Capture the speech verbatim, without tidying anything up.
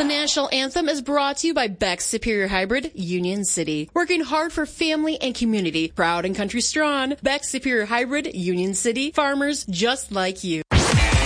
The national anthem is brought to you by Beck's Superior Hybrid, Union City. Working hard for family and community. Proud and country strong. Beck's Superior Hybrid, Union City. Farmers just like you.